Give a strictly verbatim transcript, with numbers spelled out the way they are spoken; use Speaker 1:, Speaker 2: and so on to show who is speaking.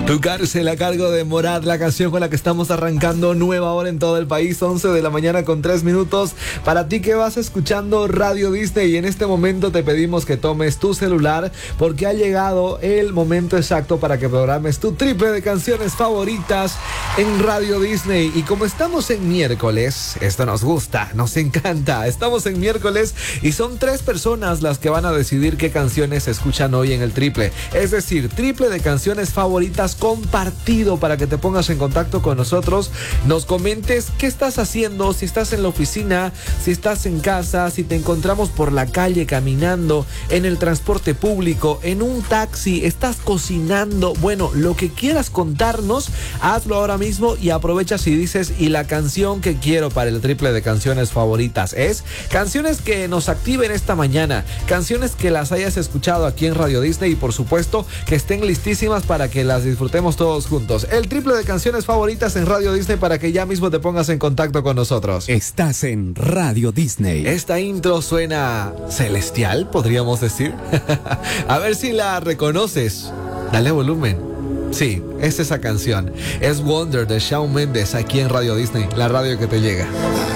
Speaker 1: Tu cárcel a cargo de Morad, la canción con la que estamos arrancando nueva hora en todo el país, once de la mañana con tres minutos. Para ti que vas escuchando Radio Disney, y en este momento te pedimos que tomes tu celular porque ha llegado el momento exacto para que programes tu triple de canciones favoritas en Radio Disney. Y como estamos en miércoles, esto nos gusta, nos encanta. Estamos en miércoles y son tres personas las que van a decidir qué canciones se escuchan hoy en el triple. Es decir, triple de canciones favoritas compartido para que te pongas en contacto con nosotros, nos comentes qué estás haciendo, si estás en la oficina, si estás en casa, si te encontramos por la calle caminando, en el transporte público, en un taxi, estás cocinando, bueno, lo que quieras contarnos, hazlo ahora mismo y aprovecha si dices, y la canción que quiero para el triple de canciones favoritas es canciones que nos activen esta mañana, canciones que las hayas escuchado aquí en Radio Disney y por supuesto que estén listísimas para que las disfrutemos todos juntos. El triple de canciones favoritas en Radio Disney para que ya mismo te pongas en contacto con nosotros.
Speaker 2: Estás en Radio Disney.
Speaker 1: Esta intro suena celestial, podríamos decir. A ver si la reconoces. Dale volumen. Sí, es esa canción. Es Wonder de Shawn Mendes aquí en Radio Disney, la radio que te llega.